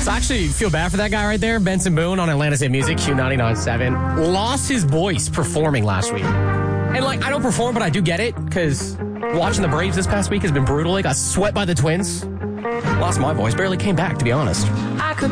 So I actually feel bad for that guy right there, Benson Boone on Atlanta State Music, Q99.7. Lost his voice performing last week. And, I don't perform, but I do get it, because watching the Braves this past week has been brutal. They got swept by the Twins. Lost my voice. Barely came back, to be honest.